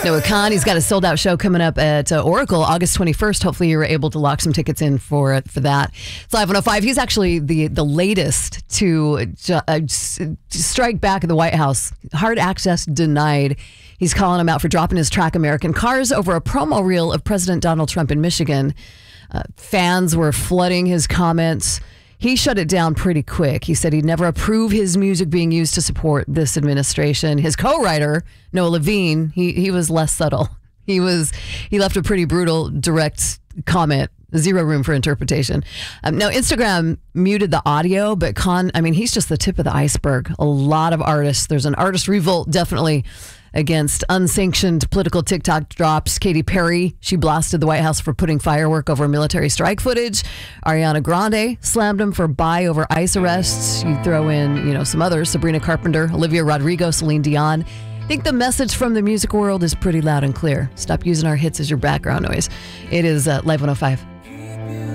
Noah Khan, he's got a sold-out show coming up at Oracle August 21st. Hopefully you were able to lock some tickets in for that. It's Live 105. He's actually the latest to strike back at the White House. Hard access denied. He's calling him out for dropping his track American Cars over a promo reel of President Donald Trump in Michigan. Fans were flooding his comments. He shut it down pretty quick. He said he'd never approve his music being used to support this administration. His co-writer, Noah Levine, he was less subtle. He left a pretty brutal, direct comment. Zero room for interpretation. Now, Instagram muted the audio, but he's just the tip of the iceberg. A lot of artists. There's an artist revolt, definitely, against unsanctioned political TikTok drops. Katy Perry, she blasted the White House for putting firework over military strike footage. Ariana Grande slammed him for buy over ICE arrests. You throw in, some others, Sabrina Carpenter, Olivia Rodrigo, Celine Dion. I think the message from the music world is pretty loud and clear. Stop using our hits as your background noise. It is Live 105.